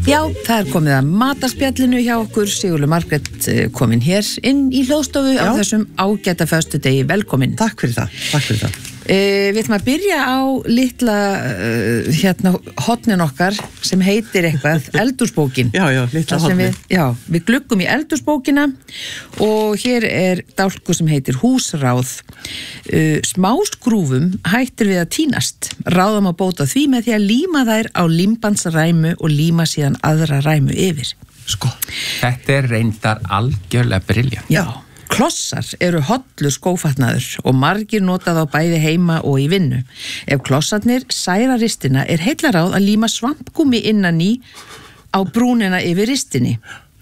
Já, það komið að matarspjallinu hjá okkur. Sigurlaug Margrét komin hér inn í hljóðstofu á þessum ágæta föstudegi. Velkomin. Takk fyrir það. Við ætlum að byrja á litla hotnin okkar sem heitir eitthvað eldhúsbókin. Já, litla hotnin. Við gluggum í eldhúsbókina og hér er dálkur sem heitir húsráð. Smáskrúfum hættir við að tínast. Ráðum að bóta því með því að líma þær á límbandsræmu og líma síðan aðra ræmu yfir. Sko, þetta er reyndar algjörlega briljant. Já. Klossar eru hollur skófatnaður og margir notað á bæði heima og í vinnu. Ef klossarnir særa ristina er heillaráð að líma svampgúmi innan í á brúnina yfir ristinni.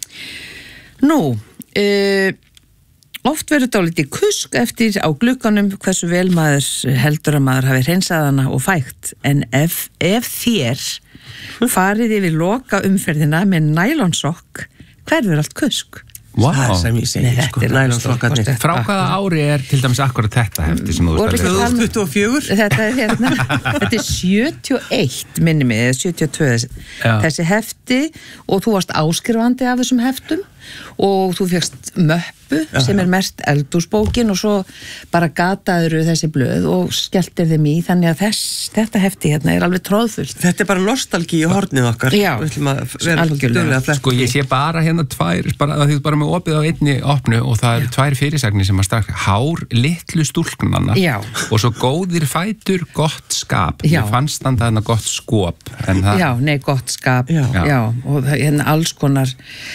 Oft verður dálítið kusk eftir á glugganum hversu vel maður heldur að maður hafi hreinsað hana og fægt. En ef þér farið yfir loka umferðina með nælonsokk, hverfur allt kusk. Wow. Það er sem ég segi, nælonsokkarnir. Frá hvaða ári er til dæmis akkurat þetta hefti sem þú veist að 2024? Þetta er 71 minni mig, 72 þessi hefti og þú varst áskrifandi af þessum heftum og þú fékkst möppu sem er merkt eldhúsbókin og svo bara gataður þessi blöð og skelltir þeim í, þannig að þetta hefti hérna er alveg tróðfullt. Þetta er bara nostalgí í hornið okkar. Já, algjörlega. Sko ég sé bara hérna tvær, bara með opið á einni opnu og það eru tvær fyrirsagnir sem að strax hár litlu stúlknanna og svo góðir fætur, gott skap. Ég fannst þarna gott skop. Gott skap. Já, og hérna alls konar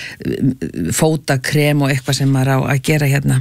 fótakrem og eitthvað sem maður á að gera hérna.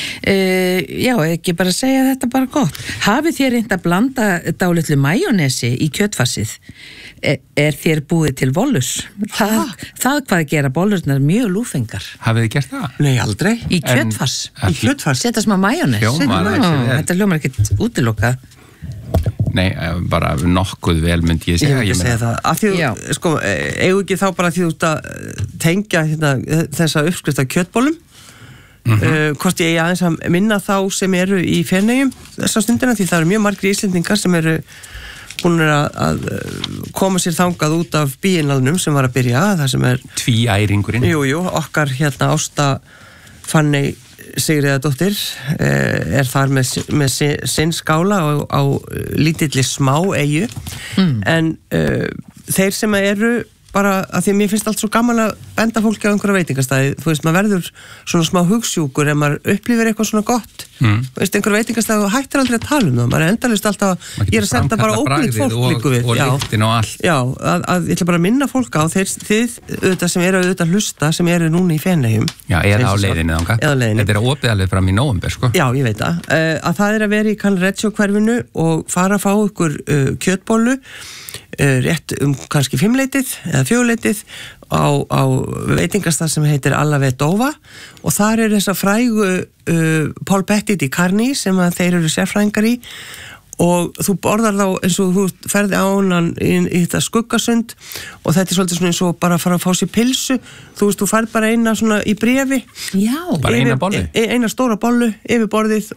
Ekki bara segja þetta bara gott. Hafið þér reynt að blanda dálitlu majónesi í kjötfarsið? Er þér búið til bollur? Það hvað gera bollurnar mjög lúfengar. Hafið þið gert það? Nei, aldrei. Í kjötfars? Í kjötfars? Setja smá majónes? Þetta hljómar ekkert útilokað. Nei, bara nokkuð vel myndi ég segja. Ég segja það. Af því, sko, eigum ekki þá bara því út að tengja þessa uppskrift af kjötbollum. Hvort ég aðeins að minna þá sem eru í Feneyjum þessa stundina, því það eru mjög margir Íslendingar sem eru búin að koma sér þangað út af bíinalnum sem var að byrja, það sem er tvíæringurinn. Jú, okkar Ásta Fanney Sigríðardóttir er þar með sinn skála á lítilli smá eyju en þeir sem eru bara að því að mér finnst allt svo gaman að benda fólki á einhverja veitingastæði, þú veist, maður verður svona smá hugsjúkur ef maður upplifir eitthvað svona gott, þú veist, einhverja veitingastæði og hættir aldrei að tala um það, maður er endalaust alltaf ég er að senda bara óbúið fólk líku við og lyktin og allt. Já, að ég ætla bara að minna fólk á þið auðvitað sem eru auðvitað hlusta sem eru núna í Feneyjum. Já, eða á leiðinni þangað. Þetta er opið alveg fram í nóvember, sko. Já, ég veit að það er að vera í Cannareccio hverfinu og fara að fá ykkur kjötbollu rétt kannski 5-leytið eða 4-leytið á veitingastað sem heitir Alla Vedova og þar er þessa frægu Paul Petit di Carni sem að þeir eru sérfræðingar í og þú borðar þá eins og þú ferði á hann í þetta skuggasund og þetta er svolítið svona eins og bara að fara að fá sér pilsu, þú veist, þú færð bara eina svona í bréfi. Já. Bara eina bollu? Eina stóra bollu yfir borðið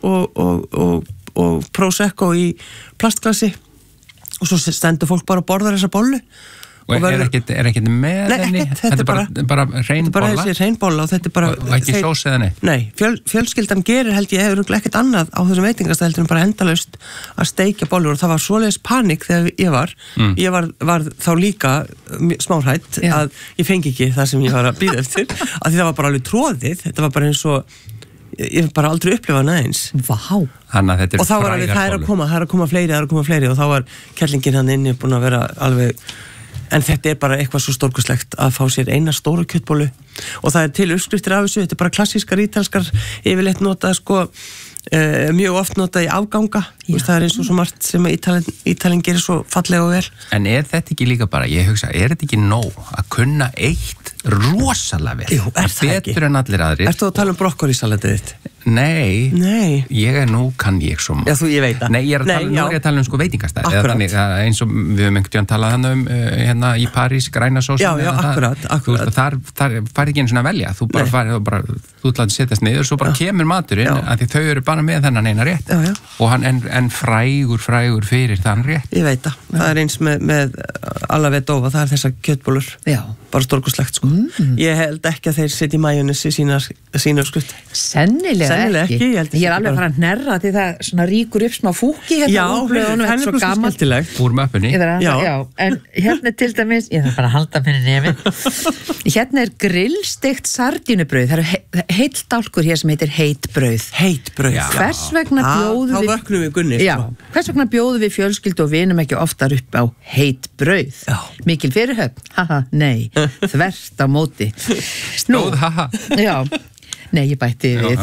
og prosecco í plastglasi og svo stendur fólk bara að borða þessa bollu. Og er ekkert með henni? Nei, þetta er bara hrein bolla? Þetta er bara þessi hrein bolla og þetta er bara... Og ekki sós eða neitt? Nei, fjölskyldan gerir held ég hefur ekkert annað á þessum veitingastað heldur en bara endalaust að steikja bollur og það var svoleiðis panik þegar ég var þá líka smárhætt að ég fengi ekki það sem ég var að bíða eftir að því það var bara alveg tróðið, þetta var bara eins og ég bara aldrei upplifað neins. Vá. Og þá var alveg, það er að koma fleiri og þá var kerlingin hann inni búin að vera alveg, en þetta er bara eitthvað svo stórkostlegt að fá sér eina stóra kjötbollu og það er til uppskriftir af þessu, þetta er bara klassískar ítalskar yfirleitt notað sko mjög oft notað í afganga, það er eins og svo margt sem Ítalinn gerir svo fallega og vel. En er þetta ekki líka bara, ég hugsa, er þetta ekki nóg að kunna eitt rosalega vel? Jú, er það ekki? Betur en allir aðrir. Ertu að tala um brokkolisalatið þitt? Nei, ég kann ég svo Já, ég veit það. Nei, ég er að tala um sko veitingastæð eins og við höfum einhvern tíðan talað hérna í París, græna sósum Já, akkurat Þar færði ekki einu svona velja þú ætlaði að setjast niður svo bara kemur maturinn, af því þau eru bara með þennan eina rétt og hann en frægur fyrir þann rétt Ég veit það er eins með Alavedova, það er þessar kjötbólur bara stórkoslegt sko Ég held ekki að þeir setja í majónes í sína uppskrift Sennilega ekki Ég er alveg að fara að hnerra því það svona ríkur upp smá fúki Já, henni er svo skemmtilegt Úr möppunni En hérna til dæmis, ég þarf bara að halda minni nefn Hérna er grillsteikt sardínubrauð Það eru heill dálkur hér sem heitir heitbrauð Hvers vegna bjóðum við Þá vöknum við Gunni Hvers vegna bjóðum við fjölskyldu og vinum ekki oftar upp á heitbrauð Mikil fyrirhöfn, haha, nei Þvert á móti Snóð, haha Nei, ég bætti við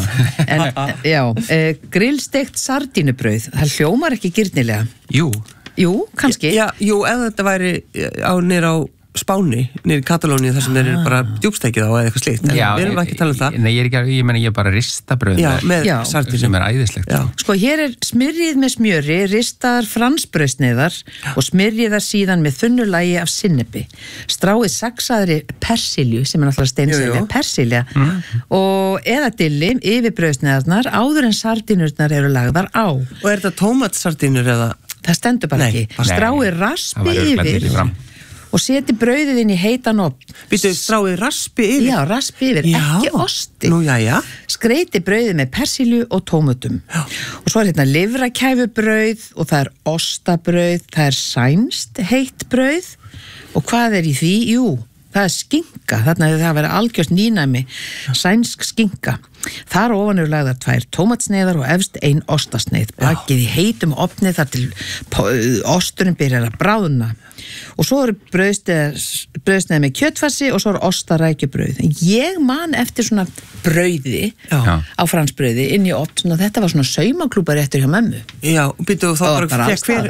grillsteikt sardínubrauð Það hljómar ekki girnilega Jú, kannski Jú, ef þetta væri nýr á Spáni, niður í Katalóníu þar sem þeir eru bara djúpstekið á eða eitthvað slíkt en við erum ekki að tala um það Nei, ég er bara ristabrauð með sardínu sem er æðislegt Sko, hér er smyrjið með smjöri ristaðar fransbrauðsneiðar og smyrjiðar síðan með þunnu lagi af sinnepi stráið saxaðri persilju sem er náttúrulega steinsæði persilja og eða dilli yfir brauðsneiðarnar áður en sardínurnar eru lagðar á Og er þetta tómatsardínur eða? Það stendur bara ekki Stráið raspi yfir og seti brauðið inn í heitan ofn Býttu stráið raspi yfir? Já, raspi yfir, ekki osti Nú, jæja Skreyti brauðið með persilju og tómutum og svo er hérna lifrakæfubrauð og það er ostabrauð það er sænst heitt brauð og hvað er í því? Jú, það er skinka þarna hefur það verið algjört nýnæmi sænsk skinka Þar ofan eru lagðar 2 tómatsneiðar og efst 1 ostasneið bakið í heitum ofni þar til osturinn byrjar að bráðna og svo eru brauðsneiðar með kjötfassi og svo eru ostarækjubrauð ég man eftir svona brauði á fransbrauði inn í ofn þetta var svona saumaklúbar eftir hjá mömmu Já, býttu þá bara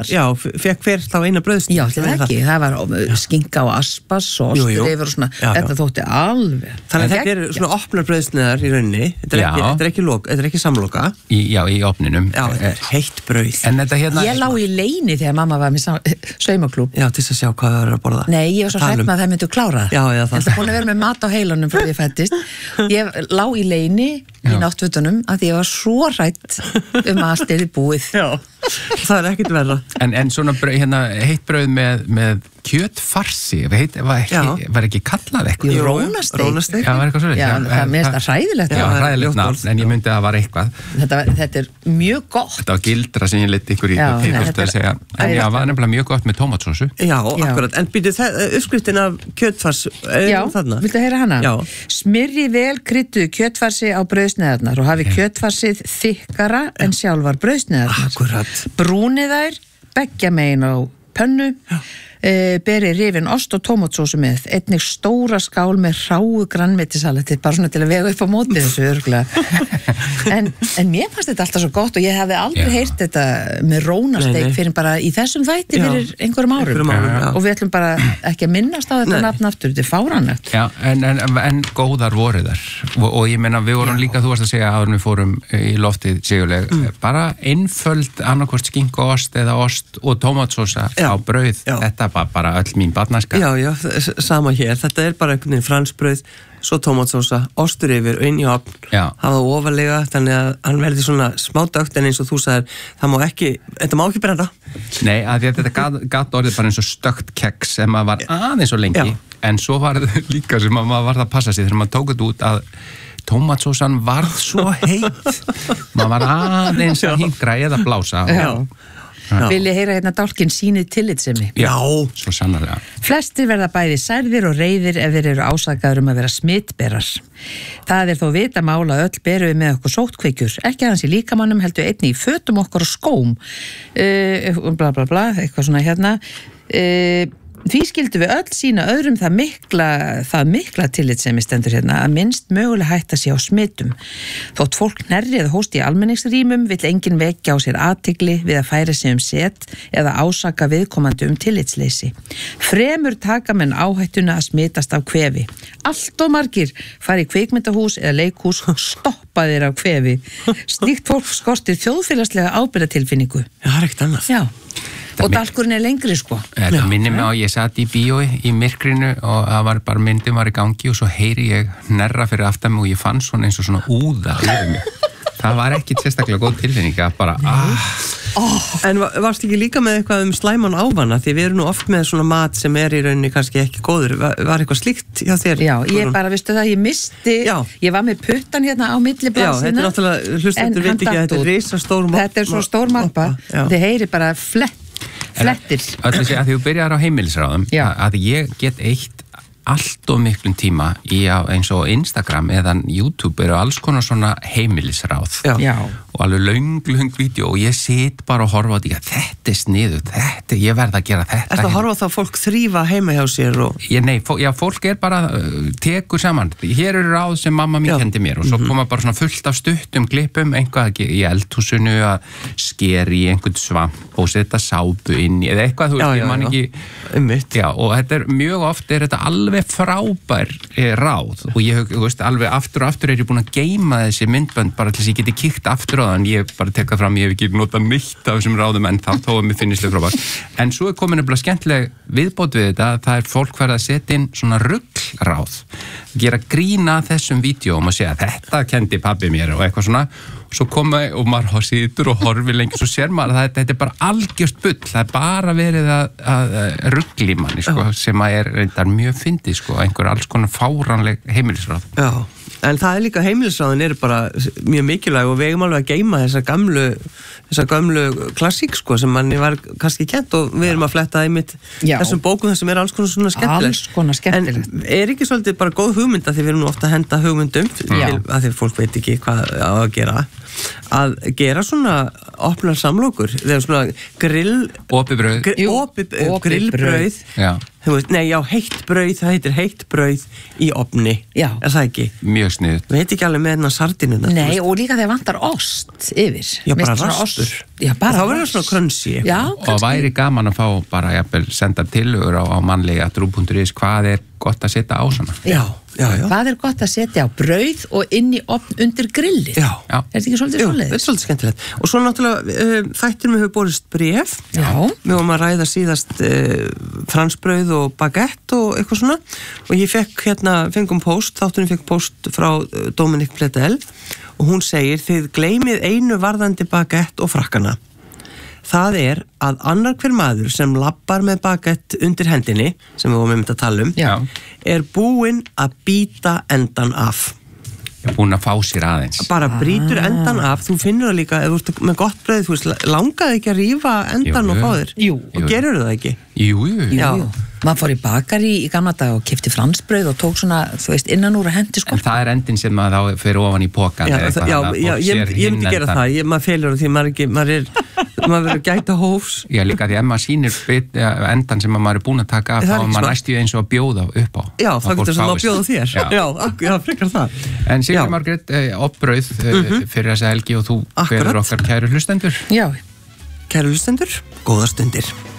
fekk hver þá eina brauðsneið Já, það var skinka og aspas og ostur yfir og svona þetta þótti alveg Þannig að þetta eru svona opnar brauðsneiðar í rauninni Þetta er ekki samloka í ofninum heitt brauð Ég lá í leini þegar mamma var með saumaklúb Já, til að sjá hvað það er að borða Nei, ég var svo hrætt með að það myndu klára Já, það er búin að vera með mat á heilanum frá því ég fættist Ég lá í leini í náttfötunum að ég var svo hrætt að allt er í búið Já, það er ekkert verra En svona heitt brauð með kjötfarsi var ekki kallað eitthvað Rónasteik Já, var eitthvað svolítið Já, það meðst að hræðilegt hræðilegt nafn, en ég myndi að það var eitthvað Þetta er mjög gott Þetta var gildra sem ég leti ykkur í en já, var nefnilega mjög gott með tómatsósu Já, akkurat, en býtu uppskriftin af kjötfars Já, viltu heyra hana? Já Smyrji vel krydduðu kjötfarsi á brauðsneiðarnar og hafi kjötfarsið þykkara en sjálfar brauðsneiðarnar Akkurat Brúnið þær, beggja megin á pönnu berið rifin ost og tómatsósu með einnig stóra skál með hráu grænmetissalati bara svona til að vega upp á móti þessu örgulega en mér fannst þetta alltaf svo gott og ég hefði aldrei heyrt þetta með rónasteik fyrir bara í þessum þætti fyrir einhverjum árum og við ætlum bara ekki að minnast á þetta nafn aftur, þetta er fáránlegt Já, en góðar voru þar og ég meina við vorum líka, þú varst að segja að við fórum í loftið sigurleg bara einföld annarkvort skinku ost eða ost og tómatsósa á brauð þetta bara öll mín barnaska Já, sama hér, þetta er bara einhvern veginn fransbrauð, svo tómatsósa ostur yfir og inn í opn hafa ofalega, þannig að hann verði svona smádögt en eins og þú sagðir þetta má ekki brenda Nei, að þetta gat orðið bara eins og stökt keks sem maður var aðeins og lengi en svo var þetta líka sem maður var að passa sig þegar maður tók þetta út að tómatsósan varð svo heitt maður var aðeins að hingra eða blása Vil ég heyra hérna dálkinn sýnið tillitssemi? Já, svo sannarlega. Flestir verða bæði særðir og reiðir ef þeir eru ásakaður að vera smitberar. Það er þó vitamál að öll berum við með okkur sóttkveikjur, ekki aðeins í líkamannum heldur einnig í fötum okkur og skóm. Bla bla bla, eitthvað svona hérna. Því skildum við öll sína öðrum það mikla tillitssemi stendur hérna að minnst mögulega hætta sig á smitum. Þótt fólk hnerri eða hósti í almenningsrýmum vill enginn vekja á sér athygli við að færa sig set eða ásaka viðkomandi tillitsleysi. Fremur taka menn áhættuna að smitast af kvefi. Allt og margir fari í kvikmyndahús eða leikhús stopp stoppaðir af kvefi. Slíkt fólk skortir þjóðfélagslega ábyrgðartilfinningu. Já, það ekkert annað. Já. Og dalkurinn lengri, sko. Þetta minnir mig á, ég satt í bíói í myrkrinu og það var bara myndin var í gangi og svo heyri ég hnerra fyrir aftan mig og ég fann svona eins og svona úða yfir mig. Það var ekki sérstaklega góð tilfinning að bara En varst ekki líka með eitthvað slæman ávana því við erum nú oft með svona mat sem í rauninni kannski ekki góður. Var eitthvað slíkt hjá þér? Já, ég bara, veistu það, ég misti ég var með puttan hérna á milli blaðsina. Já, þetta náttúrulega, hlustendur veit ekki að þetta risastór mappa. Þetta svo stór mappa. Þið heyri bara flettir. Öll að segja að því þú byrjar á heimilisráðum að ég get eitt allt of miklum tíma í eins og Instagram eða YouTube eru alls konar svona heimilisráð og alveg löng vídeo og ég sit bara og horfa á því að þetta sniðugt, ég verð að gera þetta. Ertu að horfa þá fólk þrífa heima hjá sér? Nei, fólk bara tekur saman. Hér eru ráð sem mamma mín kendi mér og svo koma bara svona fullt af stuttum klippum, einhvað í eldhúsinu að skeri í einhvern svamp og setja sápu inn í eða eitthvað, þú veist, ég man ekki. Já, og þetta mjög oft þetta alveg frábær ráð og ég, þú veist, alveg aftur og aftur ég búin að geyma þessi myndbönd bara til þess að ég geti kíkt aftur á það en ég bara tekka fram, ég hef ekki notað neitt af þessum ráðum en þó að mér finnist þau frábær. En svo komin nefnilega skemmtileg viðbót við þetta, það fólk verið að setja inn svona ruglráð, gera grína þessum vídeóm og segja þetta kendi pabbi mér og eitthvað svona svo koma og maður situr og horfi lengi svo sér maður að þetta bara algjört bull, það bara verið að rugli manni sko, sem að reyndar mjög fyndið sko, einhver alls konar fáránleg heimilisráð. Já, en það líka heimilisráðin eru bara mjög mikilvæg og við eigum alveg að geyma þessa gömlu klassík sko sem manni var kannski kent og við erum að fletta einmitt þessum bókum sem alls konar svona skemmtilegt. Alls konar skemmtilegt. En ekki svolítið bara góð hugmynd að því við erum nú ofta að henda hugmyndum að því fólk veit ekki hvað á að gera svona opnar samlokur þegar svona grillbrauð heitt brauð, það heitir heitt brauð í ofni, er það ekki? Mjög sniðut. Við heitir ekki alveg með hennar sardínuna. Nei, og líka þegar vantar ost yfir. Já, bara rastur. Já, bara þá verður það svona krönsi. Já, og væri gaman að fá bara jafnvel senda tillögur á manlega@ruv.is hvað gott að setja á svona. Já. Hvað gott að setja á brauð og inn í ofn undir grillið? Já. Er þetta ekki svolítið svoleiðis? Þetta er svolítið skemmtilegt. Og svo náttúrulega þættinum hefur borist bréf. Já. Við vorum að ræða síðast fransbrauð og baguette og eitthvað svona og ég þátturinn fekk póst frá Dominique Pledel og hún segir þið gleymið einu varðandi baguette og frakkana. Það að annar hver maður sem lappar með baguette undir hendinni, sem við vorum að tala um, er búinn að bíta endan af. Er búinn að fá sér aðeins. Bara brýtur endan af, þú finnur það líka, ef þú ert með gott brauð, þú veist, langaði ekki að rífa endan og fá þér. Jú. Og gerur það ekki? Jú. Maður fór í bakari í gamla dag og keypti fransbrauð og tók svona, þú veist, innan úr að hendi sko. En það endin sem maður þá fyrir ofan í pokan ég myndi gera það, maður felur því maður verður að gæta hófs. Já, líka því ef maður sýnir endan sem maður búin að taka af, þá maður næstu eins og að bjóða upp á. Já, það getur sem að bjóða þér. Já, frekar það. En Sigríður Margrét, opbrauð fyrir þessa helgi og þú fyrir okkar kæru hlustendur. Já. Kæru hlustendur, góðar stundir.